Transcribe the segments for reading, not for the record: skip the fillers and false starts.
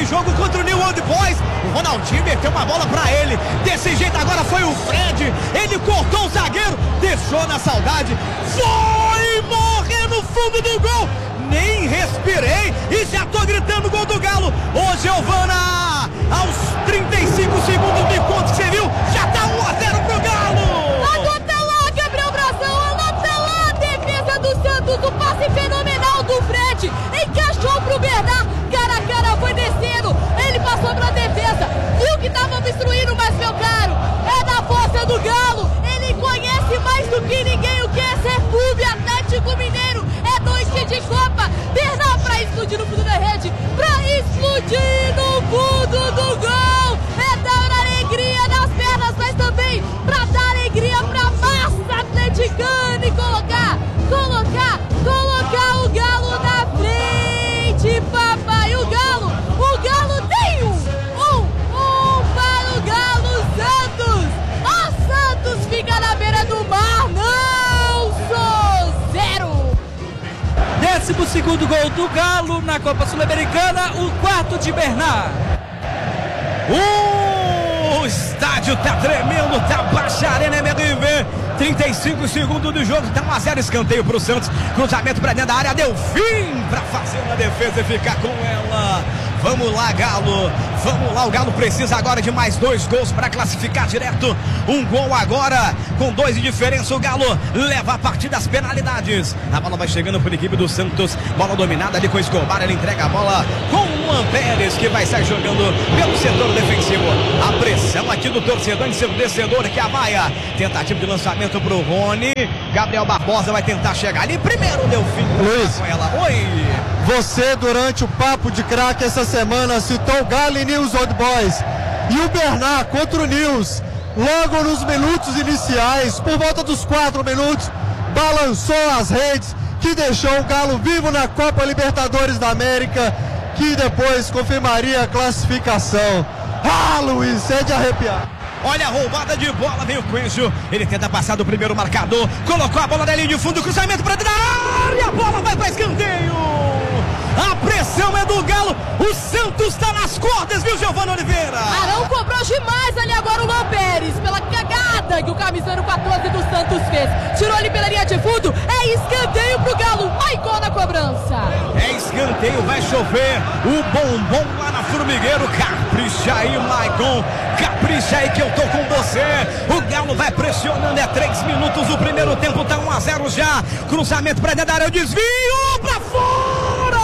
jogo contra o New Old Boys. O Ronaldinho meteu uma bola pra ele. Desse jeito agora foi o Fred. Ele cortou o zagueiro, deixou na saudade. Foi morrer no fundo do gol. Nem respirei e já tô gritando gol do Galo. Ô Giovana, aos 35 segundos, me conta que você viu, já tá 1-0 pro Galo. Anota lá, Gabriel Brazão, anota lá, defesa do Santos, o passe fenomenal do Fred, encaixou pro Bernard, cara a cara foi descendo, ele passou pra defesa, viu que tava obstruindo, mas meu caro, é da força do Galo, ele conhece mais do que ninguém o que é ser clube Atlético Mineiro, é noite de Copa, Bernard pra explodir no fundo da rede, pra explodir no fundo do gol, é dar alegria nas pernas, mas também pra dar alegria pra massa atleticana e colocar o Galo na frente, papai, o Galo tem um para o Galo Santos, o Santos fica na beira do mar, não sou 0. 12º gol do Galo na Copa Sul-Americana, o quarto de Bernard. O estádio tá tremendo, tá baixarena, MRV. 35 segundos do jogo, tá 1-0, escanteio pro Santos. Cruzamento pra dentro da área, deu fim pra fazer uma defesa e ficar com ela. Vamos lá, Galo. Vamos lá, o Galo precisa agora de mais 2 gols para classificar direto. Um gol agora, com 2 de diferença. O Galo leva a partida às penalidades. A bola vai chegando por equipe do Santos. Bola dominada ali com o Escobar. Ele entrega a bola com o Luan Pérez, que vai sair jogando pelo setor defensivo. A pressão aqui do torcedor ensurdecedor que avaia. Tentativa de lançamento pro Rony. Gabriel Barbosa vai tentar chegar ali. Primeiro deu fim. Luiz, com ela. Oi. Você, durante o Papo de Craque essa semana, citou o Galo e News Old Boys. E o Bernard contra o News, logo nos minutos iniciais, por volta dos 4 minutos, balançou as redes, que deixou o Galo vivo na Copa Libertadores da América, que depois confirmaria a classificação. Ah, Luiz, é de arrepiar. Olha a roubada de bola, vem o Coelho, ele tenta passar do primeiro marcador, colocou a bola na linha de fundo, cruzamento para dentro da área, a bola vai para escanteio. A pressão é do Galo, o Santos tá nas cordas, viu, Giovana Oliveira? Arão cobrou demais ali agora o Luan Pérez, pela cagada que o camiseiro 14 do Santos fez. Tirou ali pela linha de fundo, é escanteio pro Galo, Maicon na cobrança. É escanteio, vai chover o bombom lá na Formigueiro. Capricha aí, Maicon, capricha aí que eu tô com você. O Galo vai pressionando, é 3 minutos do primeiro tempo, tá 1-0 já. Cruzamento pra dentro da área, o desvio pra fora!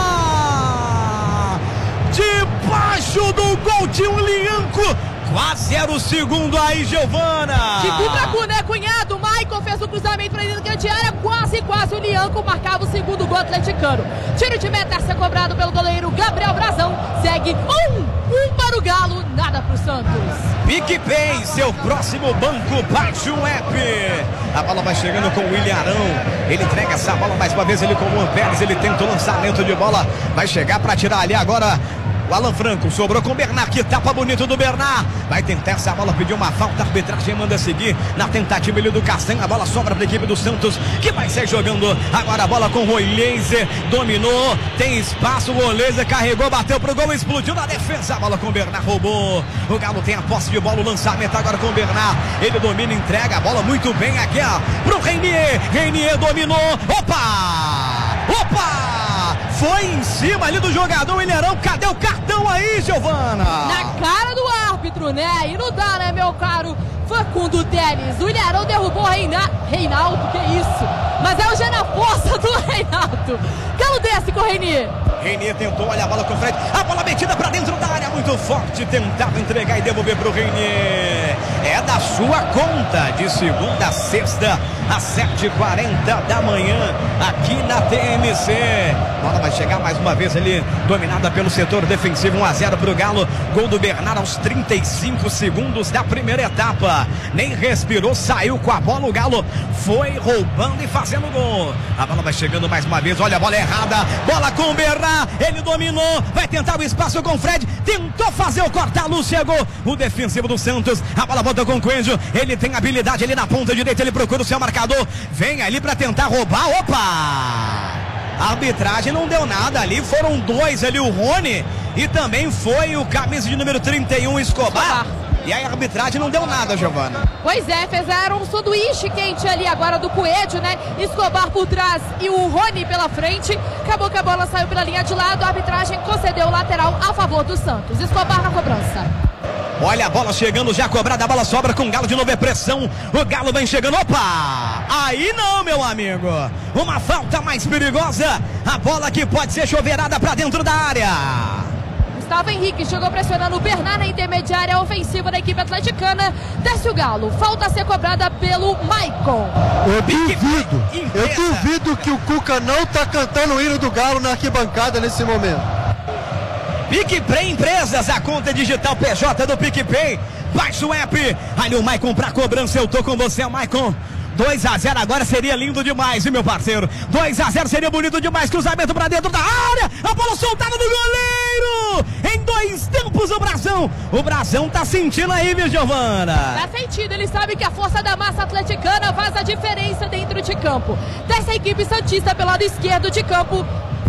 Debaixo do gol de um Lianco. Quase era o segundo aí, Giovana. De cu pra cu, né, cunhado? Maicon fez o cruzamento pra dentro da grande área. Quase o Lianco marcava o segundo gol atleticano. Tiro de meta a ser cobrado pelo goleiro Gabriel Brazão. Segue um para o Galo, nada pro Santos. PicPay, seu próximo banco, baixe o app. A bola vai chegando com o William Arão. Ele entrega essa bola mais uma vez, ele com o Luan Pérez. Ele tenta o lançamento de bola. Vai chegar para tirar ali agora o Alan Franco, sobrou com o Bernard, que tapa bonito do Bernard. Vai tentar essa bola, pediu uma falta, a arbitragem manda seguir na tentativa ali do Castanha. A bola sobra para a equipe do Santos, que vai sair jogando agora a bola com o Roylense. Dominou, tem espaço, o Roylense carregou, bateu pro gol, explodiu na defesa. A bola com o Bernard, roubou. O Galo tem a posse de bola, o lançamento agora com o Bernard. Ele domina, entrega a bola muito bem aqui, ó, pro Reinier. Reinier dominou, opa! Foi em cima ali do jogador Ilharão. Cadê o cartão aí, Giovana? Na cara do árbitro, né? Aí não dá, né, meu caro Facundo Teles? O Ilharão derrubou o Reinaldo, que isso? Mas é o G na força do Reinaldo. Galo desce com o Reinier. Reinier tentou, olha a bola com o Fred. A bola metida pra dentro da área, muito forte. Tentava entregar e devolver pro Reinier. É da sua conta, de segunda a sexta, às 7h40 da manhã, aqui na TMC. A bola vai chegar mais uma vez ali, dominada pelo setor defensivo. 1-0 pro Galo. Gol do Bernard aos 35 segundos da primeira etapa. Nem respirou, saiu com a bola. O Galo foi roubando e fazendo gol. A bola vai chegando mais uma vez. Olha a bola errada. Bola com o Bernard. Ele dominou. Vai tentar o espaço com o Fred. Tentou fazer o corta-luz. Chegou o defensivo do Santos. A bola volta com o Coelho. Ele tem habilidade ali na ponta direita. Ele procura o seu marcador. Vem ali para tentar roubar. Opa! A arbitragem não deu nada ali. Foram 2 ali. O Rony e também foi o camisa de número 31, Escobar. E aí a arbitragem não deu nada, Giovana. Pois é, fizeram um sanduíche quente ali agora do Coelho, né? Escobar por trás e o Rony pela frente. Acabou que a bola saiu pela linha de lado. A arbitragem concedeu o lateral a favor do Santos. Escobar na cobrança. Olha a bola chegando, já cobrada, a bola sobra com o Galo de novo, é pressão. O Galo vem chegando, opa! Aí não, meu amigo. Uma falta mais perigosa. A bola que pode ser choverada para dentro da área. Gustavo Henrique chegou pressionando o Bernard na intermediária ofensiva da equipe atleticana. Desce o Galo. Falta a ser cobrada pelo Maicon. Eu duvido que o Cuca não tá cantando o hino do Galo na arquibancada nesse momento. PicPay Empresas, a conta digital PJ do PicPay. Baixa o app. Ali o Maicon pra cobrança. Eu tô com você, Maicon. 2-0 agora seria lindo demais, hein, meu parceiro? 2-0 seria bonito demais. Cruzamento pra dentro da área. A bola soltada do goleiro. Em 2 tempos o Brasão tá sentindo aí, viu, Giovana? Tá sentindo. Ele sabe que a força da massa atleticana faz a diferença dentro de campo. Dessa equipe santista pelo lado esquerdo de campo.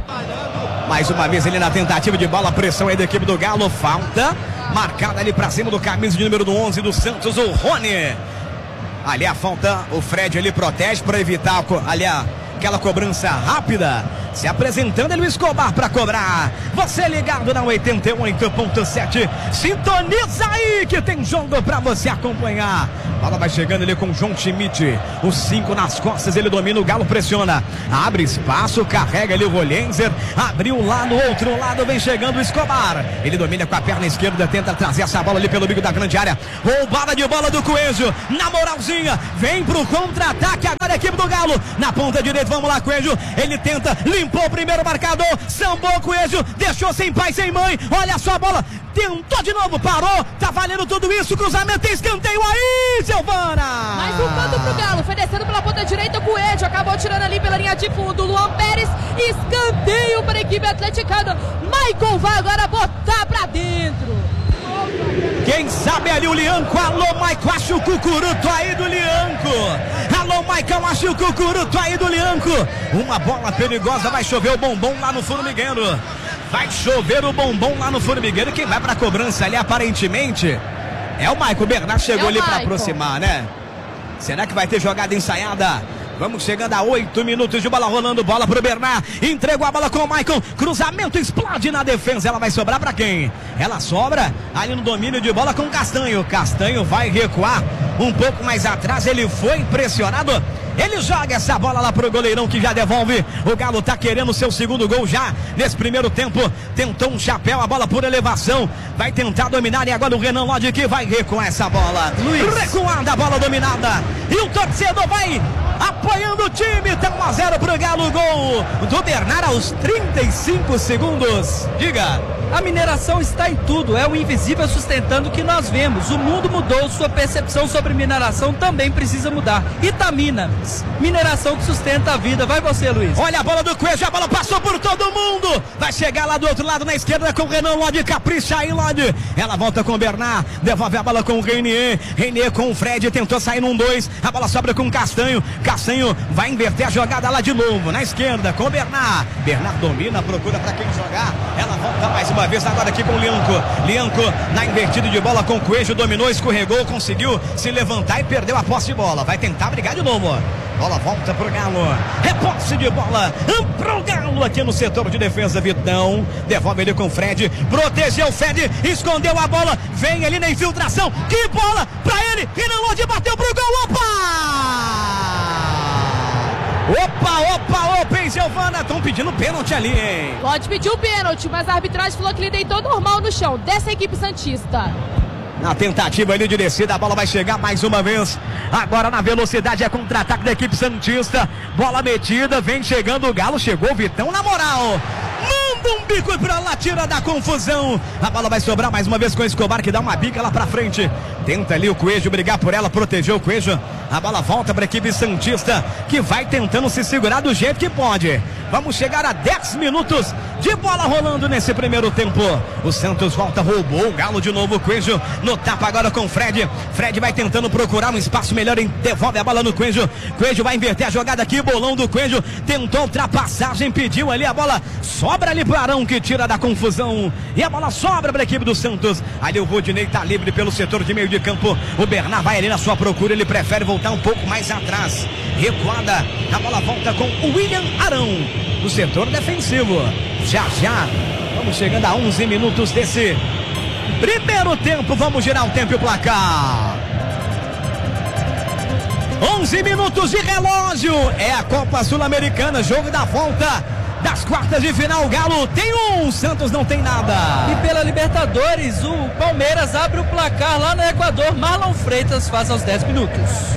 Mais uma vez ele na tentativa de bola. Pressão aí da equipe do Galo. Falta marcada ali pra cima do camisa de número 11 do Santos, o Rony. Ali a falta, o Fred ali protege para evitar aquela cobrança rápida. Se apresentando ele o Escobar para cobrar. Você ligado na 88.7. Sintoniza aí que tem jogo para você acompanhar. Bola vai chegando ali com o João Schmidt. O 5 nas costas, ele domina, o Galo pressiona. Abre espaço, carrega ali o Rolenzer. Abriu lá no outro lado, vem chegando o Escobar. Ele domina com a perna esquerda, tenta trazer essa bola ali pelo bico da grande área. Roubada de bola do Coelho. Na moralzinha, vem pro contra-ataque agora a equipe do Galo. Na ponta direita, vamos lá, Coelho. Ele tenta, limpou o primeiro marcador. Sambou o Coelho, deixou sem pai, sem mãe. Olha só a bola. Tentou de novo, parou, tá valendo tudo isso, cruzamento e escanteio aí, Giovana! Mais um canto pro Galo, oferecendo pela ponta direita o Coelho, acabou tirando ali pela linha de fundo, Luan Pérez, escanteio para a equipe atleticana, Maicon vai agora botar pra dentro. Quem sabe ali o Lianco, alô Maicon, acha o cucuruto aí do Lianco. Alô Maicon, acha o cucuruto aí do Lianco. Uma bola perigosa, vai chover o bombom lá no formigueiro. Vai chover o bombom lá no formigueiro. Quem vai pra cobrança ali aparentemente é o Maicon. O Bernard chegou ali pra aproximar, né? Será que vai ter jogada ensaiada? Vamos chegando a 8 minutos de bola rolando, bola pro Bernard, entregou a bola com o Maicon, cruzamento, explode na defesa, ela vai sobrar pra quem? Ela sobra ali no domínio de bola com o Castanho. Castanho vai recuar um pouco mais atrás, ele foi pressionado. Ele joga essa bola lá pro goleirão que já devolve. O Galo tá querendo o seu segundo gol já nesse primeiro tempo. Tentou um chapéu, a bola por elevação. Vai tentar dominar e agora o Renan Lodge que vai recuar essa bola. Recuada a bola dominada. E o torcedor vai apoiando o time. Tá 1-0 pro Galo. Gol do Bernard aos 35 segundos. Diga. A mineração está em tudo, é o invisível sustentando o que nós vemos. O mundo mudou, sua percepção sobre mineração também precisa mudar. Itaminas, mineração que sustenta a vida. Vai você, Luiz. Olha a bola do Coelho, a bola passou por todo mundo. Vai chegar lá do outro lado na esquerda com o Renan Lodge, capricha aí, Lodge. Ela volta com o Bernard, devolve a bola com o Reinier. Reinier com o Fred, tentou sair num 2. A bola sobra com o Castanho. Castanho vai inverter a jogada lá de novo, na esquerda com o Bernard. Bernard domina, procura pra quem jogar. Ela volta mais uma vez agora aqui com o Lianco. Lianco na invertida de bola com o Coelho, dominou, escorregou, conseguiu se levantar e perdeu a posse de bola. Vai tentar brigar de novo. Bola volta pro Galo. Reposse de bola pro Galo aqui no setor de defesa. Vitão devolve ele com o Fred. Protegeu o Fred, escondeu a bola. Vem ali na infiltração. Que bola pra ele. Renan Lodge bateu pro gol. Opa, hein, Giovana? Estão pedindo pênalti ali, hein? Pode pedir o pênalti, mas a arbitragem falou que ele deitou normal no chão, dessa equipe santista. Na tentativa ali de descida, a bola vai chegar mais uma vez. Agora na velocidade é contra-ataque da equipe santista. Bola metida, vem chegando o Galo. Chegou o Vitão na moral. Manda um bico pra lá, tira da confusão. A bola vai sobrar mais uma vez com o Escobar que dá uma bica lá pra frente. Tenta ali o Coelho brigar por ela, protegeu o Coelho. A bola volta pra equipe santista que vai tentando se segurar do jeito que pode. Vamos chegar a 10 minutos de bola rolando nesse primeiro tempo. O Santos volta, roubou o Galo de novo. O Coelho no tapa agora com o Fred. Fred vai tentando procurar um espaço melhor e devolve a bola no Coelho. Coelho vai inverter a jogada aqui. Bolão do Coelho. Tentou ultrapassagem, pediu ali a bola. Sobra ali para Arão, que tira da confusão. E a bola sobra para a equipe do Santos. Ali o Rodinei está livre pelo setor de meio de campo. O Bernard vai ali na sua procura. Ele prefere voltar um pouco mais atrás. Recuada. A bola volta com o William Arão no setor defensivo. Já vamos chegando a 11 minutos desse primeiro tempo. Vamos girar o tempo e o placar. 11 minutos de relógio. É a Copa Sul-Americana, jogo da volta das quartas de final. O Galo tem um, Santos não tem nada. E pela Libertadores, o Palmeiras abre o placar lá no Equador. Marlon Freitas faz aos 10 minutos.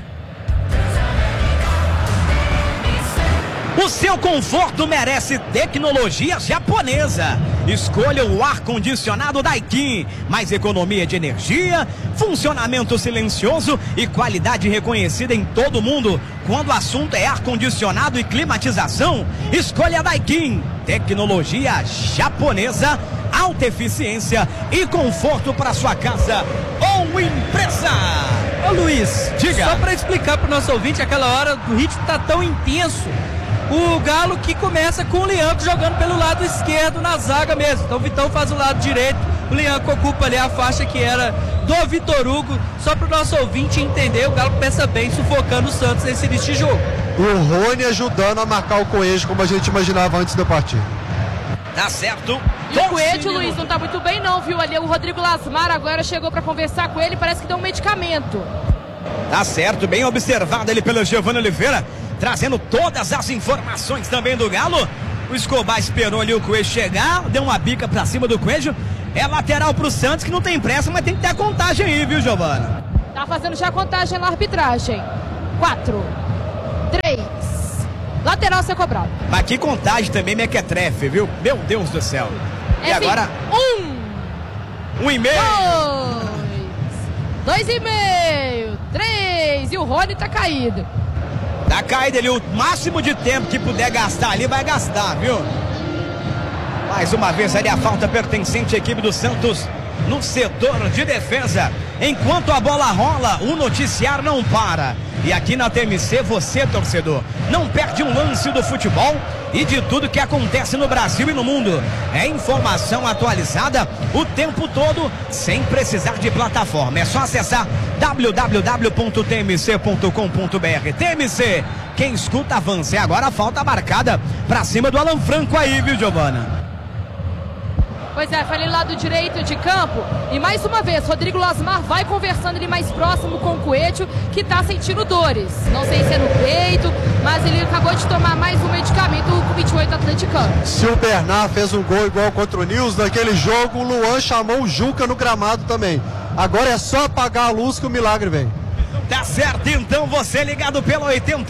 O seu conforto merece tecnologia japonesa. Escolha o ar-condicionado Daikin. Mais economia de energia, funcionamento silencioso e qualidade reconhecida em todo o mundo. Quando o assunto é ar-condicionado e climatização, escolha a Daikin. Tecnologia japonesa, alta eficiência e conforto para sua casa ou empresa. Ô Luiz, diga. Só para explicar para o nosso ouvinte, aquela hora o ritmo tá tão intenso. O Galo que começa com o Lianco jogando pelo lado esquerdo na zaga mesmo. Então o Vitão faz o lado direito, o Lianco ocupa ali a faixa que era do Vitor Hugo. Só para o nosso ouvinte entender, o Galo pensa bem sufocando o Santos nesse início de jogo. O Rony ajudando a marcar o Coelho como a gente imaginava antes da partida. Tá certo. E o Coelho, Luiz, não tá muito bem não, viu? Ali o Rodrigo Lasmar agora chegou para conversar com ele, parece que deu um medicamento. Tá certo, bem observado ele pelo Giovanni Oliveira, trazendo todas as informações também do Galo. O Escobar esperou ali o Coelho chegar, deu uma bica pra cima do Coelho. É lateral pro Santos, que não tem pressa, mas tem que ter a contagem aí, viu, Giovanni? Tá fazendo já a contagem na arbitragem. 4, 3, lateral a ser cobrado. Mas que contagem também, mequetrefe, viu? Meu Deus do céu. E agora? 1,5. 2,5. 3. E o Rony tá caído. Tá caído ali, o máximo de tempo que puder gastar ali, vai gastar, viu? Mais uma vez ali a falta pertencente à equipe do Santos no setor de defesa. Enquanto a bola rola, o noticiário não para. E aqui na TMC, você, torcedor, não perde um lance do futebol e de tudo que acontece no Brasil e no mundo. É informação atualizada o tempo todo, sem precisar de plataforma. É só acessar www.tmc.com.br. TMC, quem escuta avança. E agora a falta marcada pra cima do Alan Franco aí, viu, Giovana? Pois é, foi ali lado direito de campo. E mais uma vez, Rodrigo Lasmar vai conversando ali mais próximo com o Coelho, que tá sentindo dores. Não sei se é no peito, mas ele acabou de tomar mais um medicamento com 28 atleticano. Se o Bernard fez um gol igual contra o Nils naquele jogo, o Luan chamou o Juca no gramado também. Agora é só apagar a luz que o milagre vem. Tá certo, então você ligado pela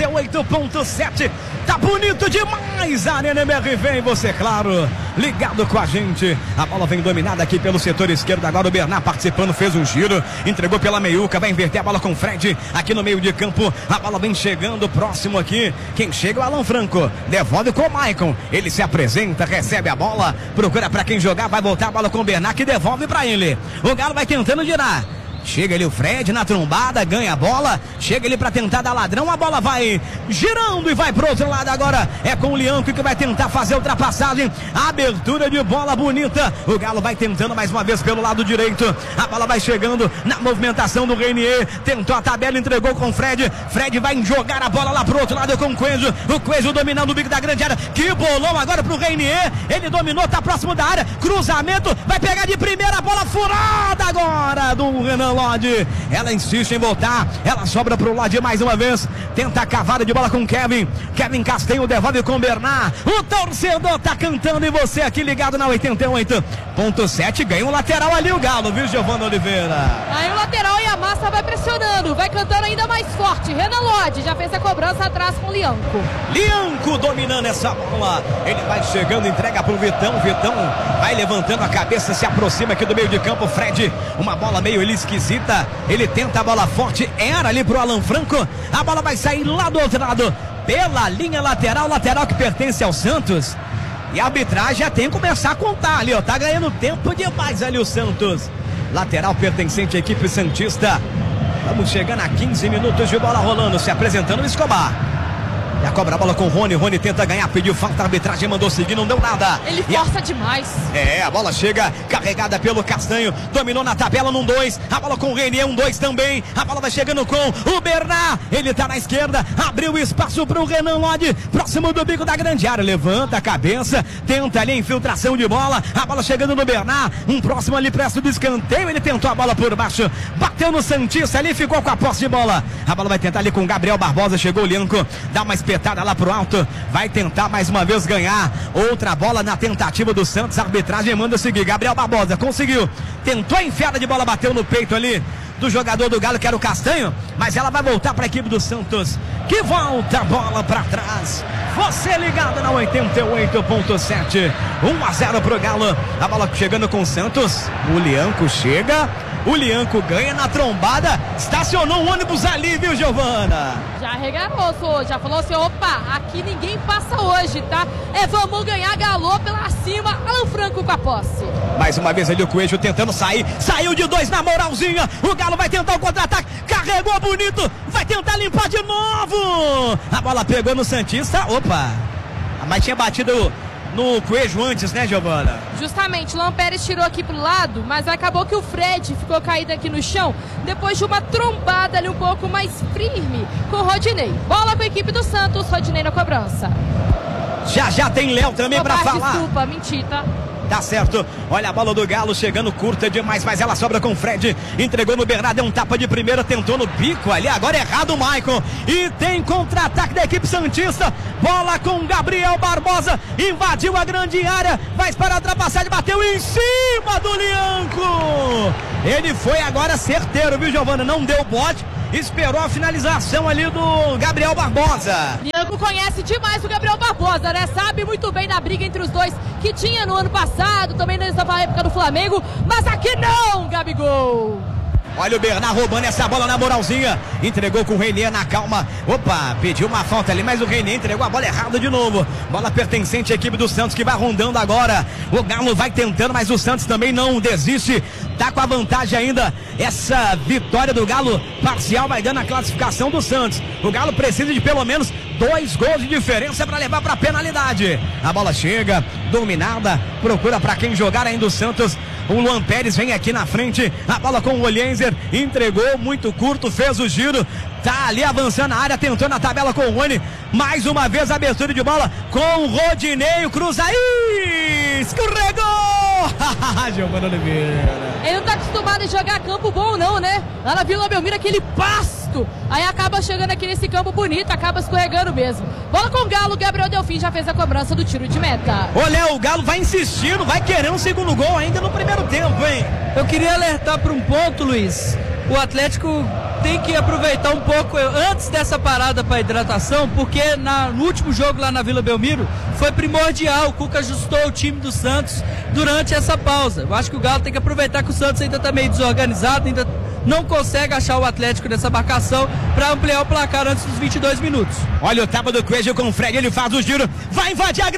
88.7. Tá bonito demais, a Arena MR vem, você, claro, ligado com a gente. A bola vem dominada aqui pelo setor esquerdo. Agora o Bernard participando, fez um giro, entregou pela meiuca, vai inverter a bola com o Fred aqui no meio de campo. A bola vem chegando próximo aqui. Quem chega é o Alan Franco, devolve com o Maicon. Ele se apresenta, recebe a bola, procura pra quem jogar, vai voltar a bola com o Bernard, que devolve pra ele. O Galo vai tentando girar. Chega ali o Fred na trombada, ganha a bola, chega ele pra tentar dar ladrão, a bola vai girando e vai pro outro lado agora, é com o Lianco que vai tentar fazer a ultrapassagem, abertura de bola bonita, o Galo vai tentando mais uma vez pelo lado direito, a bola vai chegando na movimentação do Reinier, tentou a tabela, entregou com o Fred, Fred vai jogar a bola lá pro outro lado com o Coelho dominando o bico da grande área, que bolão agora pro Reinier, ele dominou, tá próximo da área, cruzamento, vai pegar de primeira, a bola furada agora do Renan Lodge, ela insiste em voltar, ela sobra pro Lodge mais uma vez, tenta a cavada de bola com o Kevin Castanho devolve com o Bernard, o torcedor tá cantando e você aqui ligado na 88.7, ganha um lateral ali o Galo, viu, Giovanni Oliveira? Aí o lateral e a massa vai pressionando, vai cantando ainda mais forte, Renan Lodge já fez a cobrança atrás com o Lianco dominando essa bola, ele vai chegando, entrega pro Vitão vai levantando a cabeça, se aproxima aqui do meio de campo, Fred, uma bola meio esquisita, ele tenta a bola forte, era ali pro Alan Franco, a bola vai sair lá do outro lado, pela linha lateral, lateral que pertence ao Santos. E a arbitragem já tem que começar a contar ali, ó. Tá ganhando tempo demais ali o Santos. Lateral pertencente à equipe santista. Vamos chegando a 15 minutos de bola rolando, se apresentando o Escobar. Já cobra a bola com o Rony. Rony tenta ganhar, pediu falta, a arbitragem mandou seguir, não deu nada. Ele força demais. A bola chega carregada pelo Castanho, dominou na tabela num 2, a bola com o Renier, 1-2 também, a bola vai chegando com o Bernard, ele tá na esquerda, abriu espaço pro Renan Lodi, próximo do bico da grande área, levanta a cabeça, tenta ali a infiltração de bola, a bola chegando no Bernard, um próximo ali presto do escanteio, ele tentou a bola por baixo, bateu no Santista ali, ficou com a posse de bola, a bola vai tentar ali com o Gabriel Barbosa, chegou o Lianco, dá uma espetada lá pro alto, vai tentar mais uma vez ganhar, outra bola na tentativa do Santos, a arbitragem manda seguir, Gabriel Barbosa conseguiu, tentou a enfiada de bola, bateu no peito ali do jogador do Galo, que era o Castanho, mas ela vai voltar para a equipe do Santos, que volta a bola para trás, você ligado na 88.7, 1-0 pro Galo, a bola chegando com o Santos, o Lianco chega, o Lianco ganha na trombada, estacionou um ônibus ali, viu, Giovana? Já regarou, já falou assim, opa, aqui ninguém passa hoje, tá? Vamos ganhar, Galo pela cima, Alan Franco com a posse. Mais uma vez ali o Coelho tentando sair, saiu de 2 na moralzinha, o Galo vai tentar o contra-ataque, carregou bonito, vai tentar limpar de novo, a bola pegou no Santista, opa, mas tinha batido no Coelho antes, né, Giovana? Justamente, Luan Pérez tirou aqui pro lado, mas acabou que o Fred ficou caído aqui no chão, depois de uma trombada ali um pouco mais firme com o Rodinei. Bola com a equipe do Santos, Rodinei na cobrança. Já tem Léo também pra falar. Desculpa, menti, tá? Tá certo, olha a bola do Galo chegando curta demais, mas ela sobra com o Fred, entregou no Bernardo, deu um tapa de primeira, tentou no bico ali, agora errado o Maicon, e tem contra-ataque da equipe santista, bola com Gabriel Barbosa, invadiu a grande área, vai para a ultrapassagem, bateu em cima do Lianco, ele foi agora certeiro, viu, Giovana, não deu bote, esperou a finalização ali do Gabriel Barbosa. Lianco conhece demais o Gabriel Barbosa, né? Sabe muito bem da briga entre os dois que tinha no ano passado, também nessa época do Flamengo, mas aqui não, Gabigol. Olha o Bernard roubando essa bola na moralzinha, entregou com o Renier na calma, opa, pediu uma falta ali, mas o Renier entregou a bola errada de novo, bola pertencente à equipe do Santos que vai rondando agora, o Galo vai tentando, mas o Santos também não desiste, tá com a vantagem ainda, essa vitória do Galo parcial vai dando a classificação do Santos, o Galo precisa de pelo menos 2 gols de diferença para levar para a penalidade, a bola chega, dominada, procura para quem jogar ainda o Santos, o Luan Pérez vem aqui na frente, a bola com o Olienzer, entregou muito curto, fez o giro, tá ali avançando na área, tentando a tabela com o Rony, mais uma vez a abertura de bola com o Rodinei, cruza aí, escorregou, Giovana Oliveira. Ele não tá acostumado a jogar campo bom não, né? Lá na Vila Belmiro, aquele pasto, aí acaba chegando aqui nesse campo bonito, acaba escorregando mesmo. Bola com o Galo, Gabriel Delfim já fez a cobrança do tiro de meta. Olha, o Galo vai insistindo, vai querer um segundo gol ainda no primeiro tempo, hein? Eu queria alertar para um ponto, Luiz. O Atlético tem que aproveitar um pouco antes dessa parada para hidratação, porque no último jogo lá na Vila Belmiro foi primordial. O Cuca ajustou o time do Santos durante essa pausa. Eu acho que o Galo tem que aproveitar que o Santos ainda está meio desorganizado, ainda não consegue achar o Atlético nessa marcação para ampliar o placar antes dos 22 minutos. Olha o tapa do Coelho com o Fred, ele faz o giro, vai invadir a